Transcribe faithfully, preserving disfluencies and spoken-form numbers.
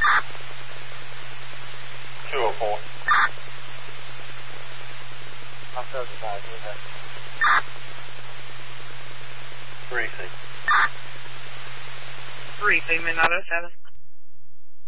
two oh four. I'm seventy-five, do that. three C. three C, Midnight oh seven.